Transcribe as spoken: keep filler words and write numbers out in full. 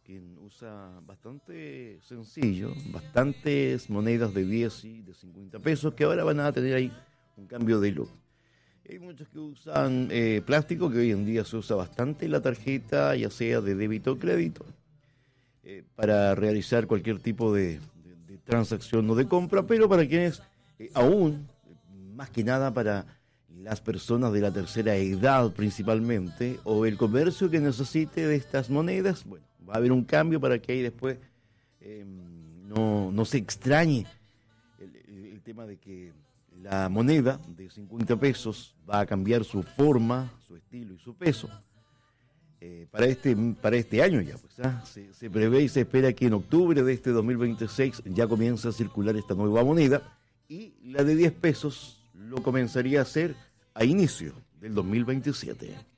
quien usa bastante sencillo, bastantes monedas de diez y de cincuenta pesos que ahora van a tener ahí un cambio de look. Hay muchos que usan eh, plástico, que hoy en día se usa bastante la tarjeta, ya sea de débito o crédito, eh, para realizar cualquier tipo de, de, de transacción o de compra, pero para quienes eh, aún, más que nada para las personas de la tercera edad principalmente, o el comercio que necesite de estas monedas, bueno, va a haber un cambio para que ahí después eh, no, no se extrañe el, el, el tema de que la moneda de cincuenta pesos va a cambiar su forma, su estilo y su peso eh, para este para este año ya. Pues, ¿ah? se, se prevé y se espera que en octubre de este dos mil veintiséis ya comience a circular esta nueva moneda, y la de diez pesos lo comenzaría a hacer a inicio del dos mil veintisiete.